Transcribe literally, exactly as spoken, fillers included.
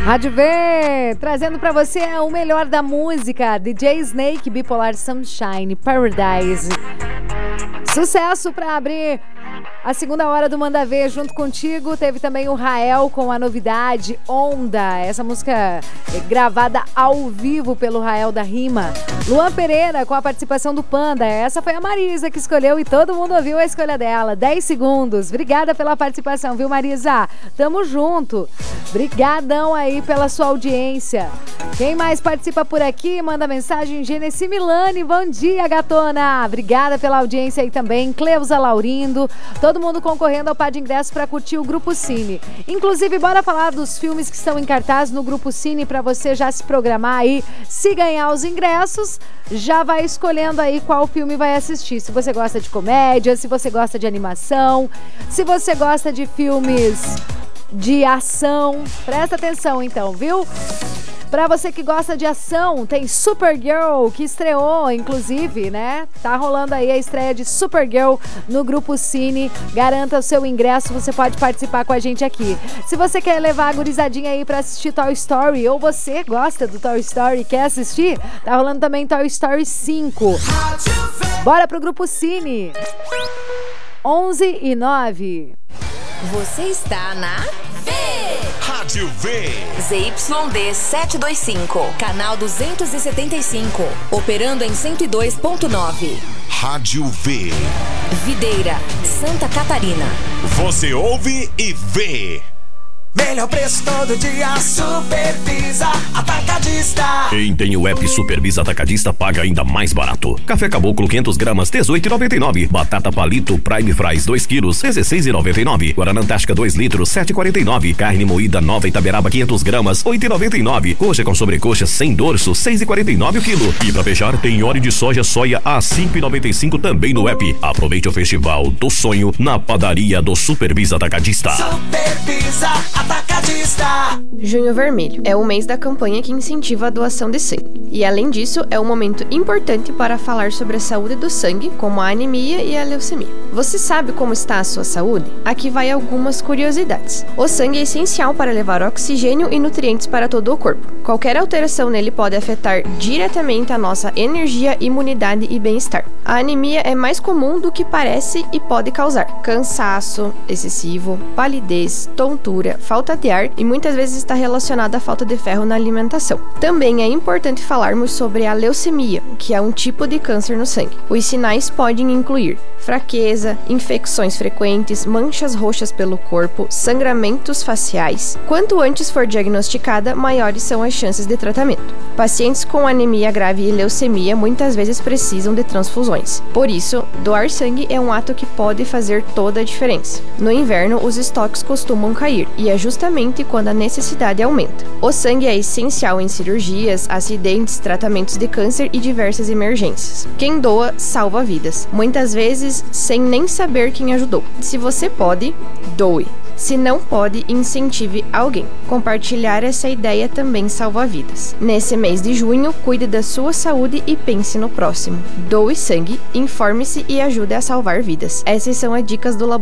Rádio V, trazendo pra você o melhor da música. D J Snake, Bipolar Sunshine, Paradise. Sucesso pra abrir a segunda hora do Manda Ver junto contigo. Teve também o Rael com a novidade Onda. Essa música é gravada ao vivo pelo Rael da Rima. Luan Pereira com a participação do Panda. Essa foi a Marisa que escolheu e todo mundo ouviu a escolha dela. dez segundos. Obrigada pela participação, viu, Marisa? Tamo junto. Brigadão aí pela sua audiência. Quem mais participa por aqui? Manda mensagem. Genesi Milani, bom dia, gatona. Obrigada pela audiência aí também. Cleusa Laurindo. Todo mundo concorrendo ao par de ingressos para curtir o Grupo Cine. Inclusive, bora falar dos filmes que estão em cartaz no Grupo Cine para você já se programar aí. Se ganhar os ingressos, já vai escolhendo aí qual filme vai assistir. Se você gosta de comédia, se você gosta de animação, se você gosta de filmes de ação. Presta atenção então, viu? Pra você que gosta de ação, tem Supergirl, que estreou, inclusive, né? Tá rolando aí a estreia de Supergirl no Grupo Cine. Garanta o seu ingresso, você pode participar com a gente aqui. Se você quer levar a gurizadinha aí pra assistir Toy Story, ou você gosta do Toy Story e quer assistir, tá rolando também Toy Story cinco. Bora pro Grupo Cine. onze e nove. Você está na V. Rádio V. Z Y D setecentos e vinte e cinco, canal duzentos e setenta e cinco, operando em cento e dois ponto nove. Rádio V. Videira, Santa Catarina. Você ouve e vê. Melhor preço todo dia, Supervisa Atacadista. Quem tem o app Supervisa Atacadista paga ainda mais barato. Café Caboclo quinhentos gramas, dezoito reais e noventa e nove centavos. Batata Palito Prime Fries dois quilos, dezesseis reais e noventa e nove centavos. Guaraná Antártica dois litros, sete reais e quarenta e nove centavos. Carne moída Nova Itaberaba quinhentos gramas, oito reais e noventa e nove centavos. Coxa com sobrecoxa sem dorso, seis reais e quarenta e nove centavos o quilo. E pra fechar, tem óleo de soja soia a cinco reais e noventa e cinco centavos também no app. Aproveite o festival do sonho na padaria do Supervisa Atacadista. Supervisa Atacadista. Junho Vermelho é o mês da campanha que incentiva a doação de sangue. E além disso, é um momento importante para falar sobre a saúde do sangue, como a anemia e a leucemia. Você sabe como está a sua saúde? Aqui vai algumas curiosidades. O sangue é essencial para levar oxigênio e nutrientes para todo o corpo. Qualquer alteração nele pode afetar diretamente a nossa energia, imunidade e bem-estar. A anemia é mais comum do que parece e pode causar cansaço excessivo, palidez, tontura, falta de ar e muitas vezes está relacionada à falta de ferro na alimentação. Também é importante falarmos sobre a leucemia, que é um tipo de câncer no sangue. Os sinais podem incluir fraqueza, infecções frequentes, manchas roxas pelo corpo, sangramentos faciais. Quanto antes for diagnosticada, maiores são as chances de tratamento. Pacientes com anemia grave e leucemia muitas vezes precisam de transfusões. Por isso, doar sangue é um ato que pode fazer toda a diferença. No inverno, os estoques costumam cair, e é justamente quando a necessidade aumenta. O sangue é essencial em cirurgias, acidentes, tratamentos de câncer e diversas emergências. Quem doa, salva vidas. Muitas vezes, sem nem saber quem ajudou. Se você pode, doe. Se não pode, incentive alguém. Compartilhar essa ideia também salva vidas. Nesse mês de junho, cuide da sua saúde e pense no próximo. Doe sangue, informe-se e ajude a salvar vidas. Essas são as dicas do laboratório.